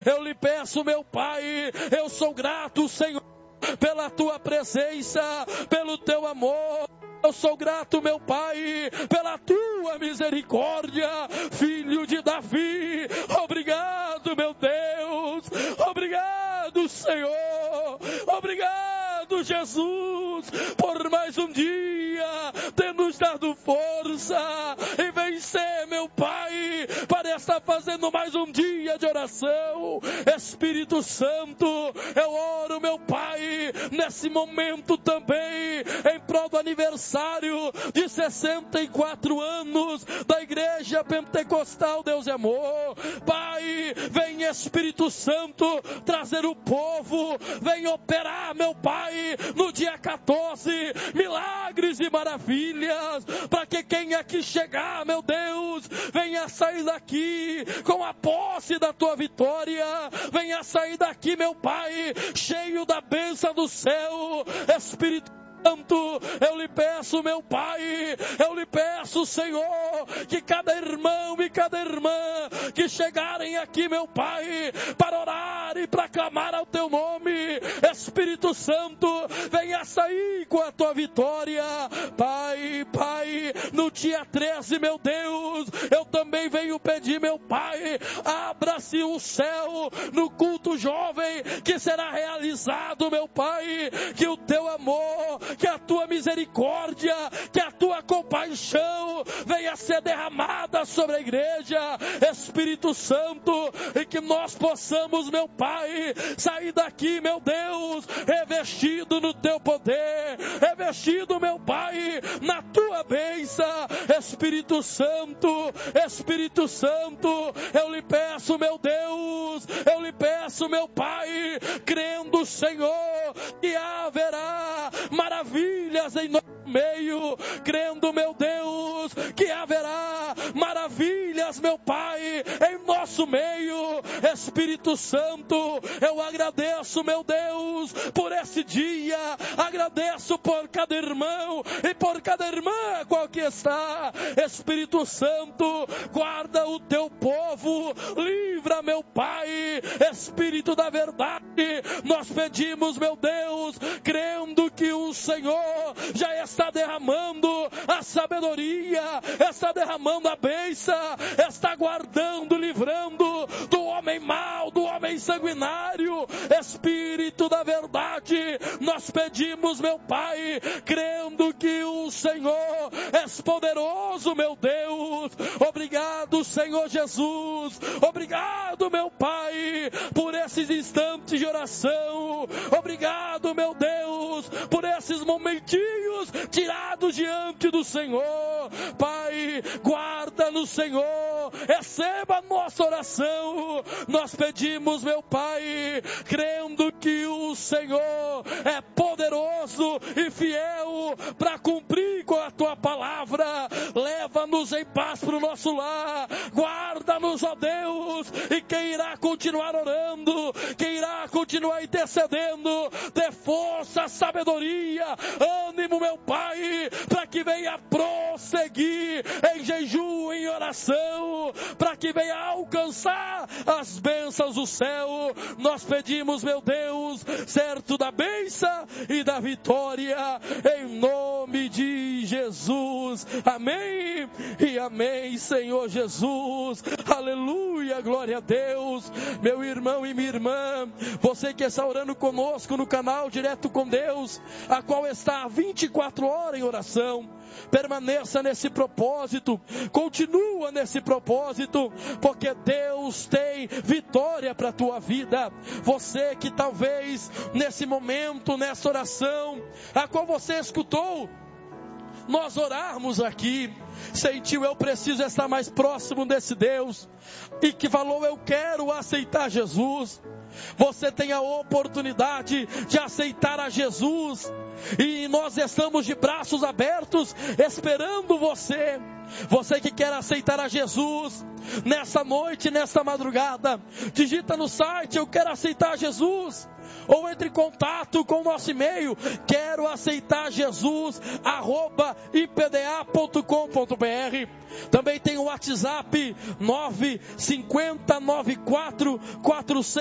Eu lhe peço, meu Pai, eu sou grato, Senhor, pela tua presença, pelo teu amor. Eu sou grato, meu Pai, pela tua misericórdia, Filho de Davi. Obrigado, meu Deus. Obrigado, Senhor. Obrigado, Jesus, por mais um dia ter nos dado força e vencer, meu Pai, para estar fazendo mais um dia de oração. Espírito Santo, eu oro, meu Pai, nesse momento também, em prol do aniversário de 64 anos da Igreja Pentecostal Deus é Amor. Pai, vem Espírito Santo trazer o povo, vem operar, meu Pai, no dia 14, milagres e maravilhas, para que quem aqui chegar, meu Deus, venha sair daqui com a posse da tua vitória, venha sair daqui, meu Pai, cheio da bênção do céu. Espírito Santo, eu lhe peço, meu Pai, eu lhe peço, Senhor, que cada irmão e cada irmã que chegarem aqui, meu Pai, para orar e para clamar ao teu nome, Espírito Santo, venha sair com a tua vitória. Pai, no dia 13, meu Deus, eu também venho pedir, meu Pai, abra-se o céu no culto jovem que será realizado, meu Pai, que o teu amor, que a tua misericórdia, que a tua compaixão venha ser derramada sobre a igreja, Espírito Santo, e que nós possamos, meu Pai, sair daqui, meu Deus, revestido no teu poder, revestido, meu Pai, na tua bênção. Espírito Santo, Espírito Santo, eu lhe peço, meu Deus, eu lhe peço, meu Pai, crendo, Senhor, que haverá maravilhas em nosso meio, crendo, meu Deus, que haverá maravilhas, meu Pai, em nosso meio. Espírito Santo, eu agradeço, meu Deus, por esse dia, agradeço por cada irmão e por cada irmã qual que está. Espírito Santo, guarda o teu povo, livra, meu Pai, Espírito da verdade, nós pedimos, meu Deus, crendo que o Senhor já está derramando a sabedoria, está derramando a bênção, está guardando, livrando do homem mau, do homem sanguinário. Espírito da verdade, nós pedimos, meu Pai, crendo que o Senhor é poderoso, meu Deus. Obrigado, Senhor Jesus, obrigado, meu Pai, por esses instantes de oração, obrigado, meu Deus, por esses momentinhos tirados diante do Senhor. Pai, guarda no Senhor, receba a nossa oração. Nós pedimos, meu Pai, crendo que o Senhor é poderoso e fiel para cumprir com a tua palavra. Leva-nos em paz para o nosso lar, guarda-nos, ó Deus, e quem irá continuar orando, quem irá continuar intercedendo, dê força, sabedoria, ânimo, meu Pai, para que venha prosseguir em jejum, em oração, para que venha alcançar as bênçãos do céu. Nós pedimos, meu Deus, certo da bênção e da vitória, em nome de Jesus. Amém e amém, Senhor Jesus. Aleluia, glória a Deus. Meu irmão e minha irmã, você que está orando conosco no canal Direto com Deus, a qual está há 24 horas em oração, permaneça nesse propósito, continua nesse propósito, porque Deus tem vitória para a tua vida. Você que talvez nesse momento, nessa oração, a qual você escutou nós orarmos aqui, sentiu, eu preciso estar mais próximo desse Deus, e que falou, eu quero aceitar Jesus. Você tem a oportunidade de aceitar a Jesus, e nós estamos de braços abertos esperando você. Você que quer aceitar a Jesus nessa noite, nessa madrugada, digita no site: eu quero aceitar Jesus. Ou entre em contato com o nosso e-mail: quero aceitar Jesus @ipda.com.br. Também tem o WhatsApp 9509446